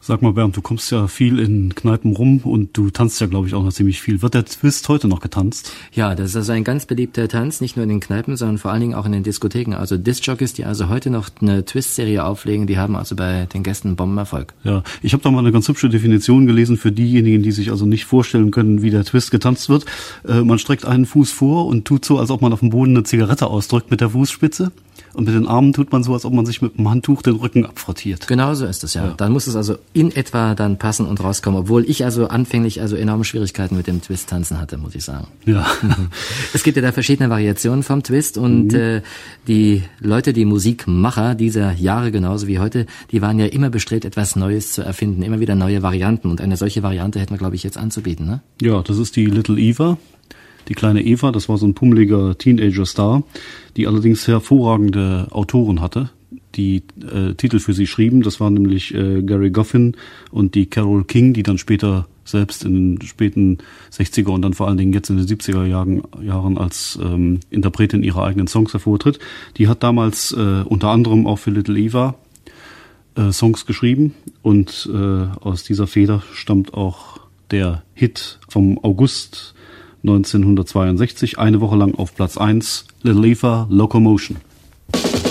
Sag mal, Bernd, du kommst ja viel in Kneipen rum und du tanzt ja, glaube ich, auch noch ziemlich viel. Wird der Twist heute noch getanzt? Ja, das ist also ein ganz beliebter Tanz, nicht nur in den Kneipen, sondern vor allen Dingen auch in den Diskotheken. Also Discjockeys, die also heute noch eine Twist-Serie auflegen, die haben also bei den Gästen Bombenerfolg. Ja, ich habe da mal eine ganz hübsche Definition gelesen für diejenigen, die sich also nicht vorstellen können, wie der Twist getanzt wird. Man streckt einen Fuß vor und tut so, als ob man auf dem Boden eine Zigarette ausdrückt mit der Fußspitze. Und mit den Armen tut man so, als ob man sich mit dem Handtuch den Rücken abfrottiert. Genau so ist es, ja. Dann muss es also in etwa dann passen und rauskommen, obwohl ich also anfänglich also enorme Schwierigkeiten mit dem Twist-Tanzen hatte, muss ich sagen. Ja. Es gibt ja da verschiedene Variationen vom Twist und die Leute, die Musikmacher dieser Jahre genauso wie heute, die waren ja immer bestrebt, etwas Neues zu erfinden, immer wieder neue Varianten. Und eine solche Variante hätten wir, glaube ich, jetzt anzubieten, ne? Ja, das ist die Little Eva. Die kleine Eva, das war so ein pummeliger Teenager-Star, die allerdings hervorragende Autoren hatte, die Titel für sie schrieben. Das waren nämlich Gary Goffin und die Carole King, die dann später selbst in den späten 60er und dann vor allen Dingen jetzt in den 70er Jahren als Interpretin ihrer eigenen Songs hervortritt. Die hat damals unter anderem auch für Little Eva Songs geschrieben und aus dieser Feder stammt auch der Hit vom August 1962, eine Woche lang auf Platz 1, Little Eva, Locomotion.